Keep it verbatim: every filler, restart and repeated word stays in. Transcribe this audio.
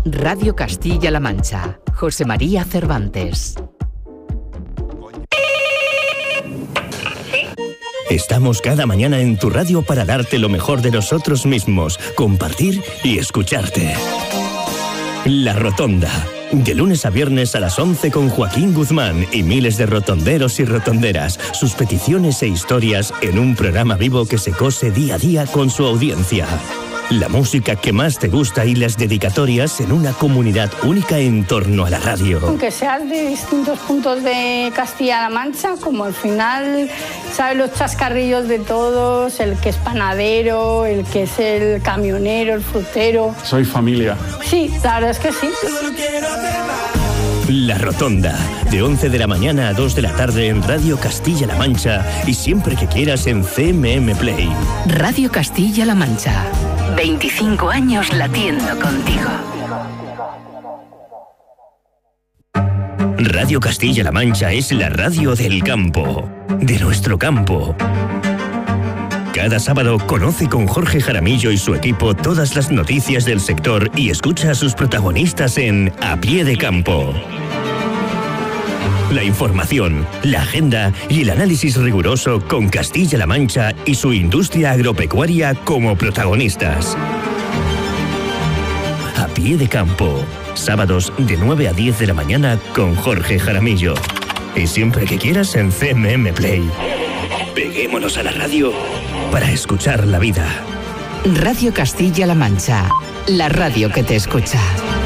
Radio Castilla-La Mancha. José María Cervantes. Estamos cada mañana en tu radio para darte lo mejor de nosotros mismos, compartir y escucharte. La Rotonda. De lunes a viernes a las once con Joaquín Guzmán y miles de rotonderos y rotonderas. Sus peticiones e historias en un programa vivo que se cose día a día con su audiencia. La música que más te gusta y las dedicatorias en una comunidad única en torno a la radio. Aunque seas de distintos puntos de Castilla-La Mancha, como al final sabes los chascarrillos de todos, el que es panadero, el que es el camionero, el frutero. Soy familia. Sí, la verdad es que sí. La Rotonda, de once de la mañana a dos de la tarde en Radio Castilla-La Mancha y siempre que quieras en C M M Play. Radio Castilla-La Mancha. veinticinco años latiendo contigo. Radio Castilla-La Mancha es la radio del campo, de nuestro campo. Cada sábado conoce con Jorge Jaramillo y su equipo todas las noticias del sector y escucha a sus protagonistas en A Pie de Campo. La información, la agenda y el análisis riguroso con Castilla-La Mancha y su industria agropecuaria como protagonistas. A Pie de Campo, sábados de nueve a diez de la mañana con Jorge Jaramillo. Y siempre que quieras en C M M Play. Peguémonos a la radio para escuchar la vida. Radio Castilla-La Mancha, la radio que te escucha.